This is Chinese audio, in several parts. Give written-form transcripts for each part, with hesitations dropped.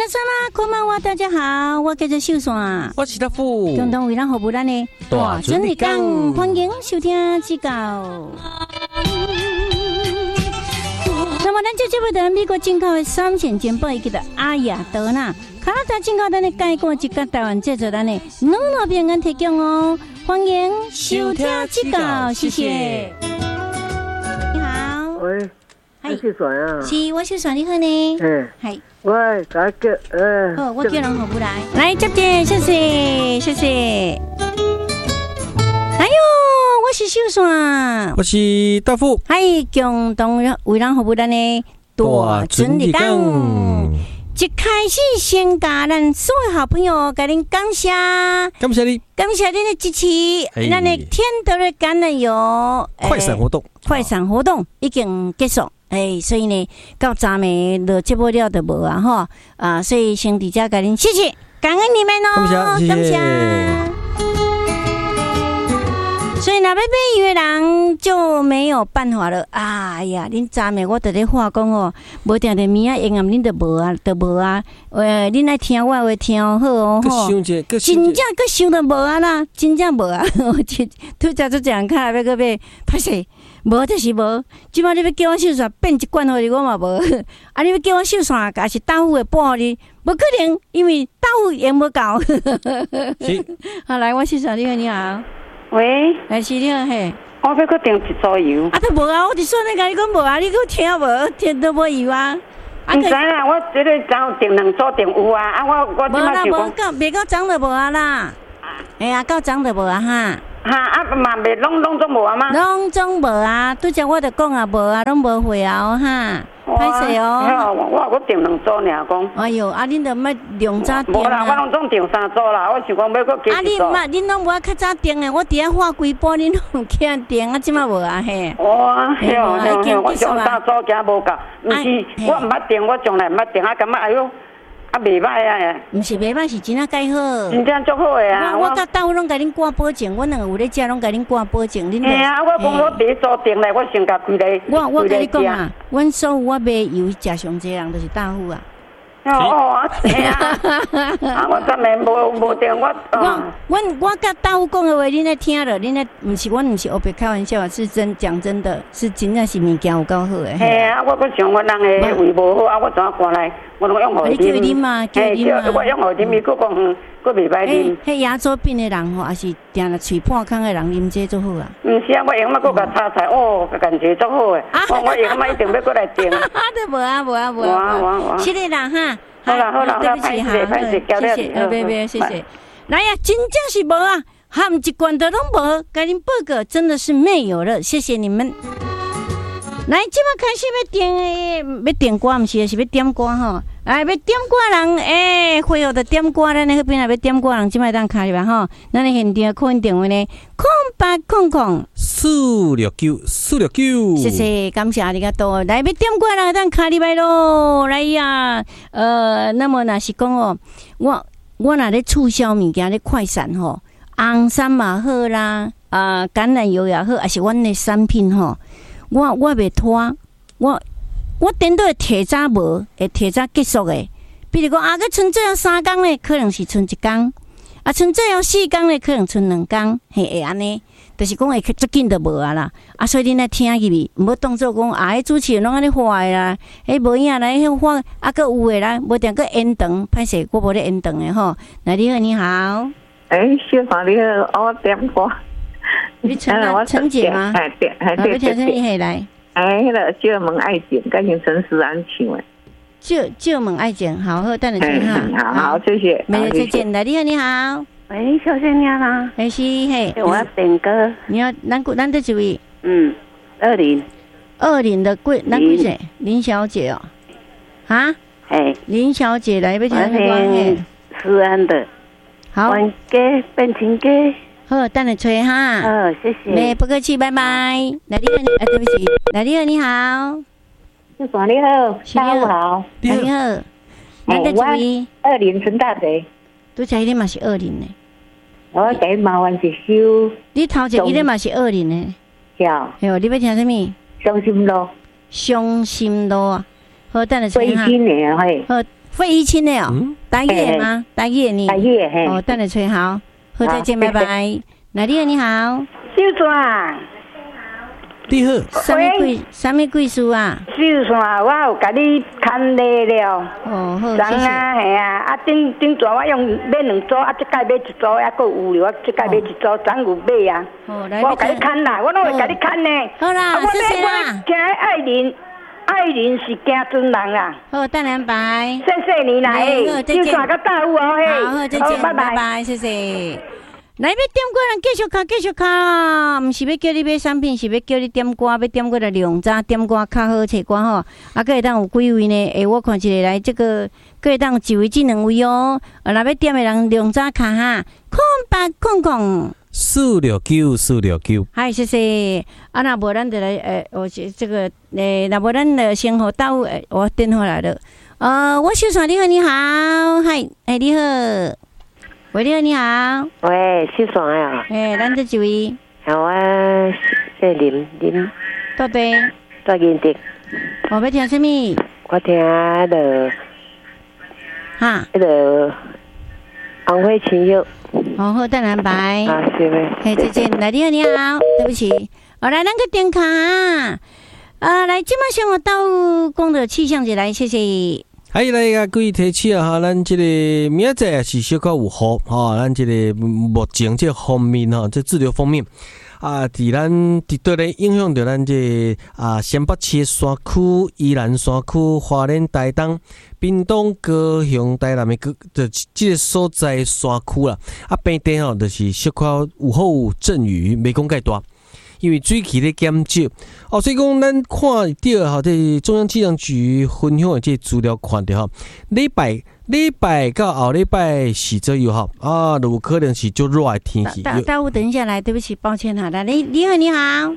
萨拉，こんばんは，大家好，我叫做秀山， 我是大富， 共同为咱服务咱的大准日讲，欢迎收听指教。那么咱这节目的美国进口的3线煎包，伊叫做阿雅德纳，加拿大进口咱的介锅，一个台湾制作咱的两路平安提供哦，欢迎收听指教，谢谢。你好， 喂，我是谁啊？ 是，我是你好呢。系。 喂，大家好，我叫人服务来接见，谢谢，谢谢。哎呦，我是秀山， 我是大富， 嗨，共同为人服务咱的大准日讲。一开始先甲咱所有好朋友，甲您感谢， 感谢你， 感谢您的支持。咱的天德的橄榄油快闪活动已经结束。所以呢，到昨暝落节目了就无啊吼啊，所以先伫遮甲恁谢谢，感恩你们哦，感谢。所以若要买鱼的人就没有办法了。哎呀，恁昨暝我伫咧话讲哦，无定定明仔阴暗恁就无啊，就无啊。恁来听我话听好哦吼。真正佫想都无啊啦，真正无啊。拄则做这样卡要佫买，歹势。无就是无，即摆你要叫我秀伞变一罐互你，我嘛无。啊，你要叫我秀伞，也是大户的补互你，无可能，因为大户盐无够。好，来，我秀伞，你好，你好。 喂， 是你好嘿。 我要去订一组油。啊， 都无啊，我伫说你甲你讲无啊，你佫听无，听都无油啊。 唔知啦，我这个早订2组订有啊，啊我即摆就讲， 袂到涨就无啊啦。哎呀，到涨就无啊哈。 啊嘛袂拢总无啊吗？ 拢总无啊，拄则我著讲啊无啊，拢无会啊哈，歹势哦。 我订2组尔讲。 哎哟，啊恁著莫量早订啊。 无啦，我拢总订3组啦，我想讲要搁加一组。 恁拢无较早订诶，我伫遐画规波，恁拢起来订啊，即摆无啊嘿。 哇，我上3组惊无够，毋是我毋捌订，我从来毋捌订，啊感觉哎哟。啊，袂歹啊！ 毋是袂歹，是真啊介好， 真正足好诶啊！ 我甲豆拢甲恁挂保证，阮两个有咧食，拢甲恁挂保证。 嘿啊，我讲我第一组订来，我先甲规个。 我甲你讲啊，阮所有我买油食上济人，就是大户啊。 哦，嘿啊！啊，我真诶无订我甲大户讲诶话，恁咧听了，恁咧毋是阮毋是黑白开玩笑，是真讲真的，是真正是物件有够好诶。 嘿啊，我阁想我人诶胃无好啊，我怎赶来？我拢用互你叫啉嘛，叫啉嘛。 我用互啉，伊佫讲佫袂歹啉。 迄牙周病诶人吼，也是定了喙破空诶人啉这足好啊。 毋是啊，我用嘛佫甲炒菜，哦，感觉足好诶。我用嘛一定要佫来订。 都无啊。是的啦哈。 好啦， 对不起哈，谢谢，别，谢谢。来呀，真正是无啊，含一罐都拢无，甲恁报告真的是没有了，谢谢你们。来，即摆开始要点歌，毋是要点歌吼。来，要点歌人，会有的点歌，咱那边来要点歌人，即摆当卡入来吼。咱的现场扣音电话呢，0800-469-469。谢谢，感谢你个多。来，要点歌人当卡入来咯。来呀，那么若是讲哦，我若咧促销物件咧快闪吼，红参嘛好啦，橄榄油也好，还是阮的产品吼。我袂拖，我顶多会提早无，会提早结束诶。比如讲佮剩最后3天咧，可能是剩1天；剩最后4天咧，可能剩2天，会安尼。就是讲会足紧就无啊啦。所以恁来听入去，毋好当作讲迄主持人拢安尼画诶啦，无影啦，迄画佮有诶啦，无定佮延长，歹势，我无咧延长诶吼。那你好，你好。 小芳你好，我点歌。 你陈姐吗？ 对， 要听什么一起来？ 迄个借问爱情，改成陈思安唱诶。 借问爱情，好，等你听哈。 好，谢谢。 没有再见的，你好，你好。 喂，小姐你好啦。 是嘿。 我要点歌。 你要咱这几位？20的贵，咱贵谁？林小姐哦。啊？林小姐来，要听什么？ 思安的。 好。 玩家变情家。 好，等你吹哈。 谢谢。 没不客气，拜拜。来，你好，对不起，来，你好，你好。 是啥？你好，下午好。 你好。咱在注意。 20陈大贼。 拄才迄个嘛是20呢。 我给麻烦是收。 你头前迄个嘛是20呢。 是。 哟，你要听什么？ 伤心路。 伤心路啊。好，等你吹哈。 最新的嘿。 好， 费玉清的哦，台语的吗？台语的你？ 台语的嘿。 哦，等下吹好，好再见，拜拜。哪里你好？ 秀山。 你好。 什么贵书啊？ 秀山，我有甲你看累了。 哦，好， 谢谢。系啊，顶阵我用买2组，这届买1组，还佫有了，这届买1组，昨有买啊。我甲你看啦，我拢会甲你看呢。 好啦，谢谢啦。 惊爱玲是惊尊人啦。 好，等下拜。 谢谢你啦， 秀山甲大有哦，嘿。 好，再见，拜拜，谢谢。来要点歌人继续卡，毋是要叫你买产品，是要叫你点歌，要点歌的量早点歌较好找歌吼。啊，可会当有几位呢？我看一个来这个，可会当一位至2位哦。若要点的人量早卡哈，0800 469。 嗨，谢谢。啊，若无咱就来我这个若无咱就先互到我电话来了。我秀山你好，嗨，你好。喂，你好，你好。 喂，秀山啊。 咱这一位。 我姓林。 到底？ 在银德。 我要听什么？ 我听的。 哈。 红花青玉。 好，等下拜。 是呗。 再见。来，你好，你好。对不起。来，咱个点卡。来，今麦先我到公的气象节来，谢谢。 来个各位提醒哈，咱这个明仔载是小可有雨哈，咱这个目前这方面哈，这滞留方面伫咱伫倒咧影响到咱这新北市山区、宜兰山区、花莲、台东、屏东、高雄、台南的这个所在山区啦，平地吼就是小可有雨有阵雨，袂讲介大。因为水汽咧减少所以讲咱看到吼，这中央气象局分享的这资料看到吼，礼拜到后礼拜4左右吼有可能是足热的天气。 大雾等一下来，对不起，抱歉哈，来，你好，你好，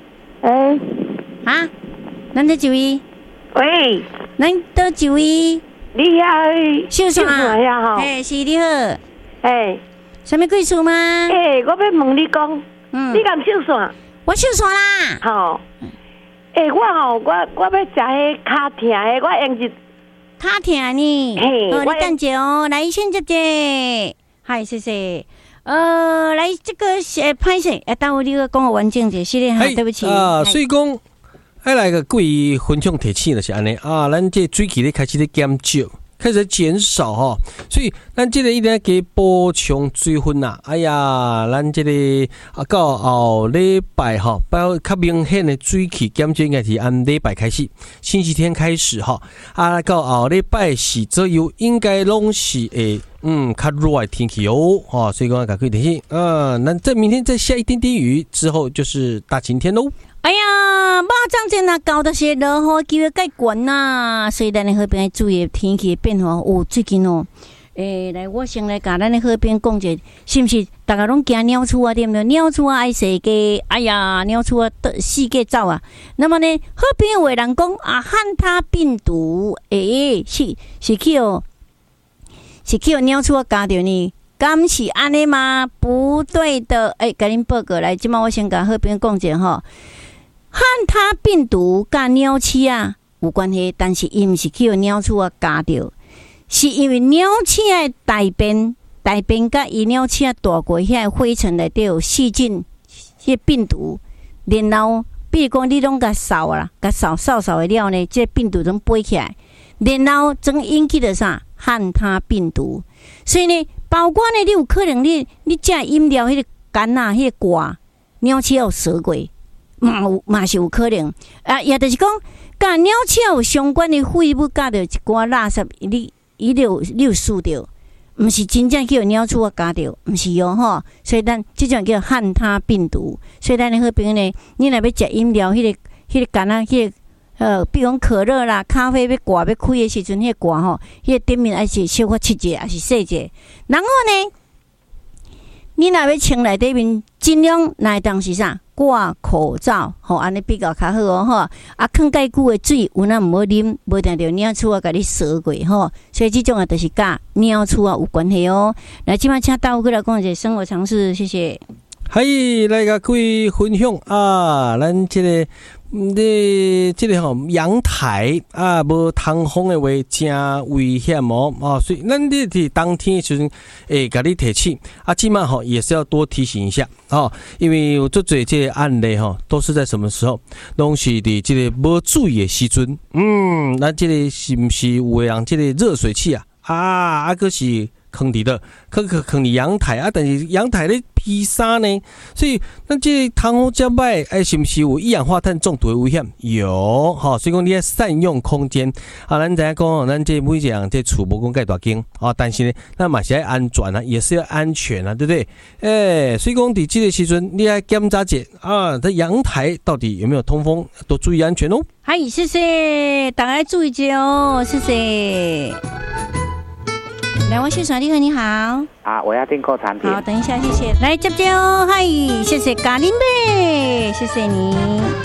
咱这几位？ 喂， 咱倒几位？ 你好， 秀山呀， 是你好，什么贵数吗？ 我要问你讲，你敢秀山？ 我秀山啦。 好，我要食迄卡疼的，我用一卡疼呢。你等者哦，来先姐，嗨，谢谢。来这个歹势，等我你个讲个完整者，是咧哈，对不起。 所以讲，来个各位分享提醒就是安尼咱这水气咧开始咧减少。开始减少哈，所以咱这个一定要给补充水分啦。咱这个到后礼拜哈，较明显的水气减少应该是按礼拜开始，星期天开始哈。到后礼拜4左右，应该拢是会较热的天气哦。所以讲，赶快提醒咱在明天再下一点点雨之后，就是大晴天喽。 马上真啊，搞的是落雨机会介悬呐，所以咱的河边要注意天气变化。最近来我先来甲咱的河边讲者，是不是大家拢惊鸟鼠对不对？鸟鼠爱世界，鸟鼠四界走啊。那么呢，河边有人讲汉他病毒，是去鸟鼠咬着呢？敢是安尼吗？不对的，甲恁报告来，即马我先甲河边讲者吼。汉他病毒甲鸟鼠有关系，但是伊毋是去鸟鼠咬着，是因为鸟鼠的大便甲伊鸟鼠大过遐灰尘内底有细菌、迄病毒，然后比如讲你拢甲扫啦，甲扫的了呢，这病毒拢飞起来，然后总引起的啥汉他病毒，所以呢，包括呢，你有可能你食饮料迄个干迄个挂鸟鼠有蛇过。嘛是有可能也就是讲，甲鸟鼠有相关的废物，甲着一寡垃圾，你有输着，毋是真正叫鸟鼠咬着，毋是吼。所以咱即种叫汉他病毒。所以咱好朋友呢，你若要食饮料，迄个干比如讲可乐啦、咖啡要挂要开的时阵，迄个挂吼，迄个顶面还是小可切者，还是细者。然后呢，你若要穿内底面，尽量来当是啥？挂口罩，安尼比较较好放介久的水，有那毋好啉，无定着鸟鼠甲你蛇过所以这种就是甲鸟鼠有关系来，即摆请大家过来讲一下生活常识，谢谢。 还来个各位分享啊，咱这个阳台啊，无通风的话，真危险哦。啊，所以咱伫冬天的时阵，甲你提醒啊，起码也是要多提醒一下哦，因为有做这些案例都是在什么时候，拢是伫这个无注意的时阵，咱这个是不是有的人这个热水器啊，可是放伫了，放伫阳台啊，但是阳台咧披萨呢，所以咱这个通风遮歹，是不是有一氧化碳中毒的危险？有，所以讲你要善用空间。咱知影讲，咱这每一样这厝无讲介大间，但是呢，咱嘛是要安全啊，也是要安全啊，对不对？所以讲伫这个时阵，你要检查者啊，这阳台到底有没有通风，多注意安全哦。 嗨，谢谢大家注意一下哦，谢谢。来，我先生，你好，你好。 啊，我要订购产品。 好，等一下，谢谢。来接接哦，嗨，谢谢咖喱妹，谢谢你。